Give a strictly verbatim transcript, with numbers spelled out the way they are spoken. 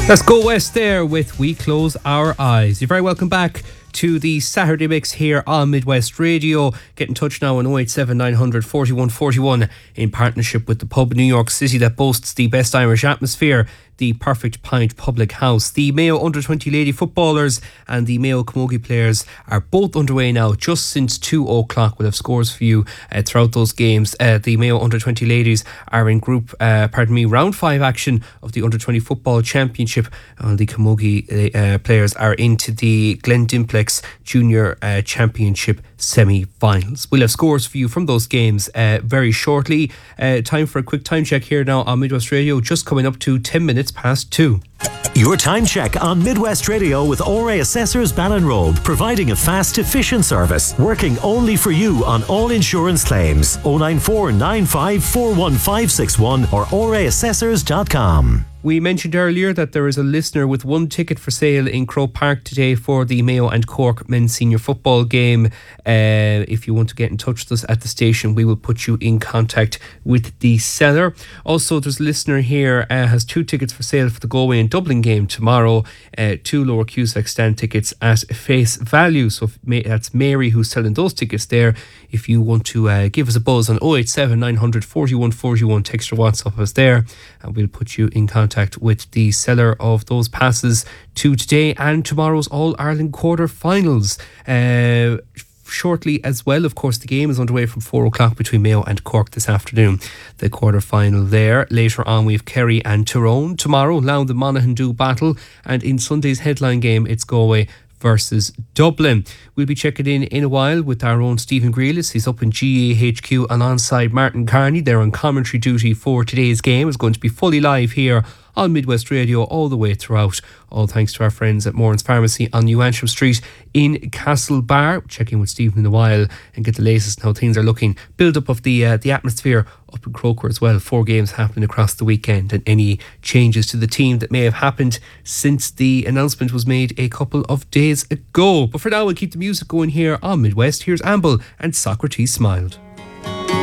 Let's go west there with We Close Our Eyes. You're very welcome back to the Saturday Mix here on Midwest Radio. Get in touch now on oh eight seven nine hundred forty-one forty-one in partnership with the pub in New York City that boasts the best Irish atmosphere, the Perfect Pint Public House. The Mayo under twenty lady footballers and the Mayo Camogie players are both underway now just since two o'clock. We'll have scores for you uh, throughout those games. Uh, the Mayo under twenty ladies are in group, uh, pardon me, round five action of the under twenty football championship. And the Camogie uh, players are into the Glendimplex Junior uh, Championship semi-finals. We'll have scores for you from those games uh, very shortly. Uh, time for a quick time check here now on Midwest Radio, just coming up to ten minutes past two. Your time check on Midwest Radio with O R A Assessors Ballinroad, providing a fast, efficient service, working only for you on all insurance claims. oh nine four nine five four one five six one or o r a assessors dot com. We mentioned earlier that there is a listener with one ticket for sale in Croke Park today for the Mayo and Cork men's senior football game. Uh, if you want to get in touch with us at the station, we will put you in contact with the seller. Also, there's a listener here uh, has two tickets for sale for the Galway and Dublin game tomorrow. Uh, two Lower Cusack stand tickets at face value. So if, that's Mary who's selling those tickets there. If you want to uh, give us a buzz on oh eight seven nine hundred forty-one forty-one, text or WhatsApp us there, and we'll put you in contact with the seller of those passes to today and tomorrow's All-Ireland quarter-finals. Uh, shortly as well, of course, the game is underway from four o'clock between Mayo and Cork this afternoon. The quarter-final there. Later on, we have Kerry and Tyrone. Tomorrow, Louth and Monaghan do battle. And in Sunday's headline game, it's Galway versus Dublin. We'll be checking in in a while with our own Stephen Grealis. He's up in G A H Q alongside Martin Carney. They're on commentary duty for today's game. It's going to be fully live here on Midwest Radio all the way throughout. All thanks to our friends at Moran's Pharmacy on New Antrim Street in Castlebar. Check in with Stephen in a while and get the latest on how things are looking. Build up of the uh, the atmosphere up in Croker as well. Four games happening across the weekend, and any changes to the team that may have happened since the announcement was made a couple of days ago. But for now, we'll keep the music going here on Midwest. Here's Amble and Socrates Smiled.